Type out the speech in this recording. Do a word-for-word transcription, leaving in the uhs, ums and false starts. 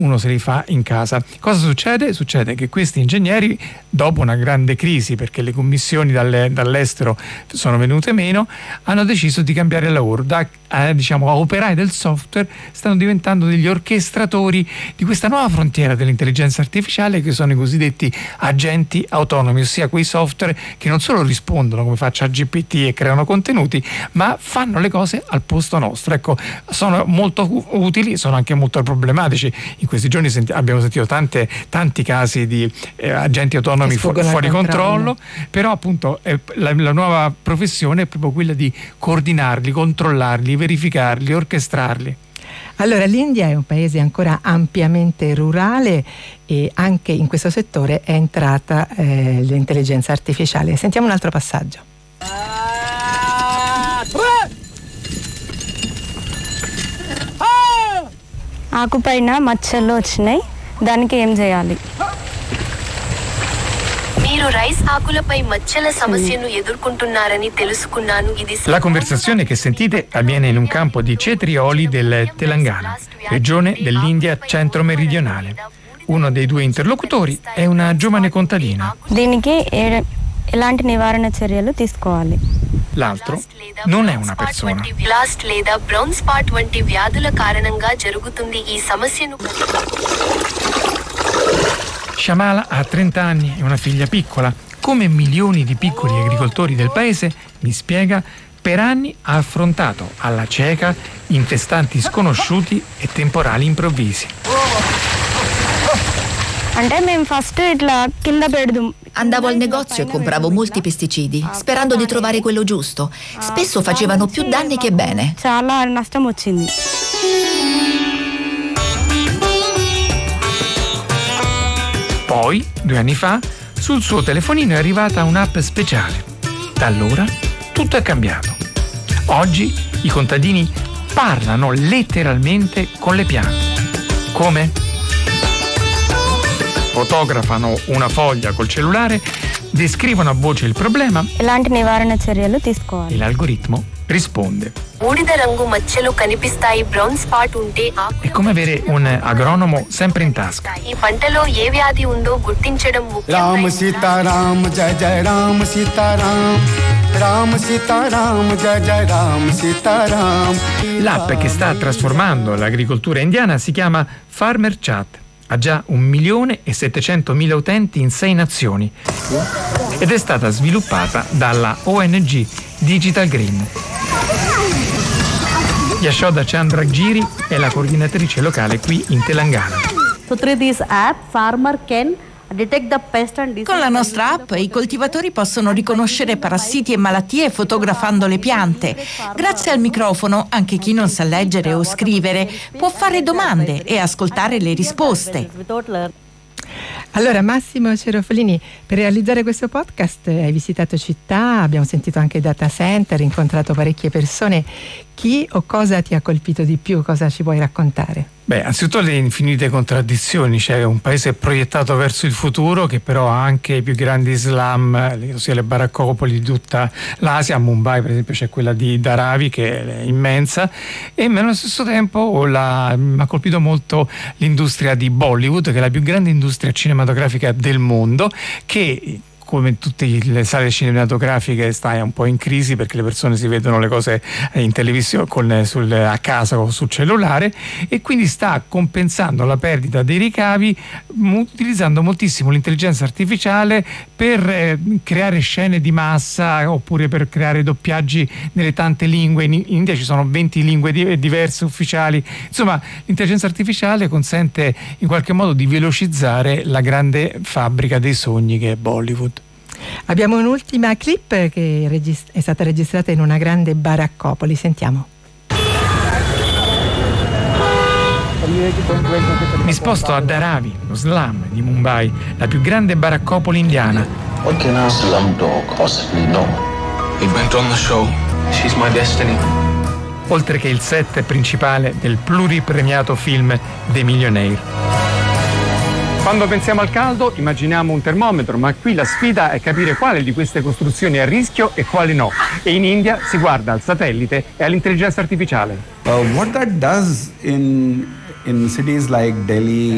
uno se li fa in casa. Cosa succede? Succede che questi ingegneri, dopo una grande crisi perché le commissioni dalle, dall'estero sono venute meno, hanno deciso di cambiare lavoro. Da eh, diciamo a operai del software stanno diventando degli orchestratori di questa nuova frontiera dell'intelligenza artificiale, che sono i cosiddetti agenti autonomi, ossia quei software che non solo rispondono come fa ChatGPT e creano contenuti, ma fanno le cose al posto nostro. Ecco, sono molto utili, sono anche molto problematici. In questi giorni senti, abbiamo sentito tante, tanti casi di eh, agenti autonomi fu- fuori controllo, però appunto eh, la, la nuova professione è proprio quella di coordinarli, controllarli, verificarli, orchestrarli. Allora, l'India è un paese ancora ampiamente rurale e anche in questo settore è entrata eh, l'intelligenza artificiale. Sentiamo un altro passaggio. ఆకుపైన మచ్చలు వచ్చినాయి, దానికి ఏం చేయాలి? మీరు రైస్ ఆకులపై మచ్చల సమస్యను ఎదుర్కొంటున్నారని తెలుసుకున్నాను. ఇది La conversazione che sentite avviene in un campo di cetrioli del Telangana, regione dell'India centro-meridionale. Uno dei due interlocutori è una giovane contadina. దీనికి ఏ- ఎలాంటి నివారణ చర్యలు తీసుకోవాలి? L'altro non è una persona. Blast లేదా బ్రౌన్ స్పాట్ వంటి వ్యాధుల కారణంగా జరుగుతుంది. ఈ సమస్యను Shamala ha trenta anni e una figlia piccola. Come milioni di piccoli agricoltori del paese, mi spiega, per anni ha affrontato alla cieca infestanti sconosciuti e temporali improvvisi. అంటే మేము ఫస్ట్ ఇట్లా కింద పెడదాం. Andavo al negozio e compravo molti pesticidi, sperando di trovare quello giusto. Spesso facevano più danni che bene. చాలా నష్టం వచ్చింది. Poi, due anni fa, sul suo telefonino è arrivata un'app speciale. Da allora tutto è cambiato. Oggi i contadini parlano letteralmente con le piante. Come? Fotografano una foglia col cellulare, descrivono a voce il problema ఎలాంటి నివారణ చర్యలు తీసుకోవాలి? e l'algoritmo risponde. బూడిద రంగు మచ్చలు కనిపిస్తాయి. Brown spot ఉంటే È come avere un agronomo sempre in tasca. ఈ పంటలో ఏ వ్యాధి ఉందో గుర్తించడం ముఖ్యం. राम सीता राम जय जय राम सीता राम राम सीता राम जय जय राम सीता Ram. L'app che sta trasformando l'agricoltura indiana si chiama Farmer Chat. Ha già un milione e settecentomila utenti in sei nazioni ed è stata sviluppata dalla O N G Digital Green. Yashoda Chandragiri è la coordinatrice locale qui in Telangana. So through this app, farmer can detect the pest and disease. Con la nostra app i coltivatori possono riconoscere parassiti e malattie fotografando le piante. Grazie al microfono anche chi non sa leggere o scrivere può fare domande e ascoltare le risposte. Without learning. Allora, Massimo Cerofolini, per realizzare questo podcast hai visitato città, abbiamo sentito anche data center, incontrato parecchie persone. Chi o cosa ti ha colpito di più? Cosa ci puoi raccontare? Beh, anzitutto le infinite contraddizioni. C'è un paese proiettato verso il futuro che però ha anche i più grandi slum, ossia le baraccopoli di tutta l'Asia. A Mumbai per esempio c'è quella di Dharavi che è immensa, e nello stesso tempo la, mi ha colpito molto l'industria di Bollywood, che è la più grande industria cinematografica del mondo, che come in tutte le sale cinematografiche sta un po' in crisi perché le persone si vedono le cose in televisione con, sul, a casa o sul cellulare, e quindi sta compensando la perdita dei ricavi utilizzando moltissimo l'intelligenza artificiale per eh, creare scene di massa oppure per creare doppiaggi nelle tante lingue. In, in India ci sono venti lingue di, diverse ufficiali. Insomma, l'intelligenza artificiale consente in qualche modo di velocizzare la grande fabbrica dei sogni che è Bollywood. Abbiamo un'ultima clip che regist- è stata registrata in una grande baraccopoli, sentiamo. Mi sposto a Dharavi, lo slum di Mumbai, la più grande baraccopoli indiana. What can a slum dog possibly know? He went on the show. She's my destiny. Oltre che il set principale del pluripremiato film The Millionaire. Quando pensiamo al caldo immaginiamo un termometro, ma qui la sfida è capire quale di queste costruzioni è a rischio e quali no. E in India si guarda al satellite e all'intelligenza artificiale. Uh, what that does in in cities like Delhi